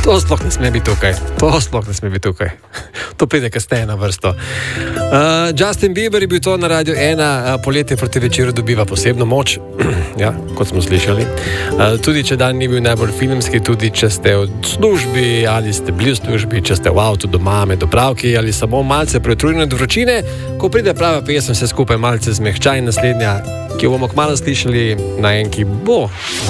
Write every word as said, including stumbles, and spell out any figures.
To sploh ne sme biti tukaj. To sploh ne sme biti tukaj. To pride kasneje na vrsto. Uh, Justin Bieber je bil to na Radio ena, uh, poletje proti večeru dobiva posebno moč, ja, kot smo slišali. Uh, tudi, če dan ni bil najbolj filmski, tudi, če ste v službi ali ste bili v službi, če ste v avtu, doma, med opravki ali samo malce pretrujeni od vročine, ko pride prava pesem, se skupaj malce zmehča in naslednja, ki jo bomo kmalu slišali na enki bo.